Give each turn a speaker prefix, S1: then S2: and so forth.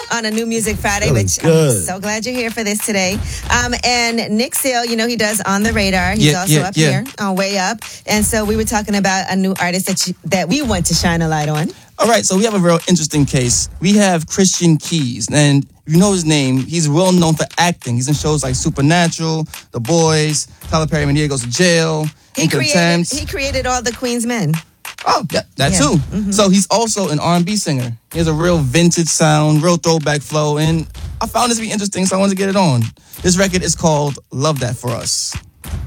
S1: on a New Music Friday,
S2: Really
S1: which
S2: good.
S1: I'm so glad you're here for this today. And Nick Seal, he does On the Radar. He's also up here on Way Up. And so we were talking about a new artist that we want to shine a light on.
S3: All right, so we have a real interesting case. We have Christian Keys, and you know his name. He's well known for acting. He's in shows like Supernatural, The Boys, Tyler Perry When He Goes to Jail,
S1: He created all the Queen's Men.
S3: Oh, yeah, that too. Mm-hmm. So he's also an R&B singer. He has a real vintage sound, real throwback flow, and I found this to be interesting, so I wanted to get it on. This record is called Love That For Us.